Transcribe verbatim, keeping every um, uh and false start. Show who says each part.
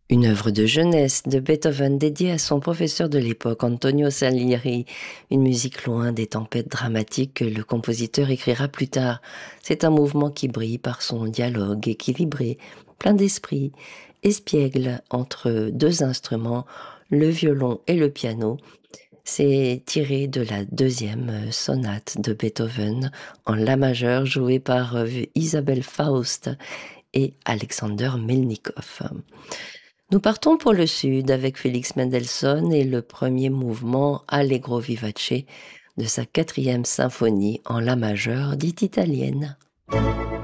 Speaker 1: Une œuvre de jeunesse de Beethoven dédiée à son professeur de l'époque, Antonio Salieri, une musique loin des tempêtes dramatiques que le compositeur écrira plus tard. C'est un mouvement qui brille par son dialogue équilibré, plein d'esprit, espiègle entre deux instruments, le violon et le piano. C'est tiré de la deuxième sonate de Beethoven en la majeur jouée par euh, Isabelle Faust et Alexander Melnikov. Nous partons pour le sud avec Félix Mendelssohn et le premier mouvement Allegro vivace de sa quatrième symphonie en la majeure dite italienne.